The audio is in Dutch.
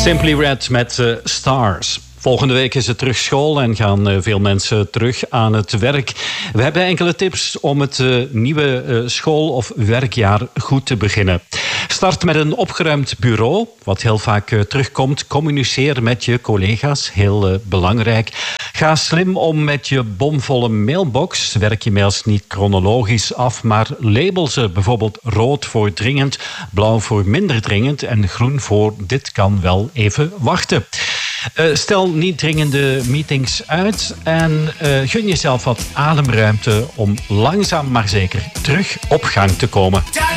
Simply Red met Stars. Volgende week is het terug school en gaan veel mensen terug aan het werk. We hebben enkele tips om het nieuwe school- of werkjaar goed te beginnen. Start met een opgeruimd bureau, wat heel vaak terugkomt. Communiceer met je collega's, heel belangrijk. Ga slim om met je bomvolle mailbox. Werk je mails niet chronologisch af, maar label ze. Bijvoorbeeld rood voor dringend, blauw voor minder dringend en groen voor dit kan wel even wachten. Stel niet dringende meetings uit en gun jezelf wat ademruimte om langzaam maar zeker terug op gang te komen.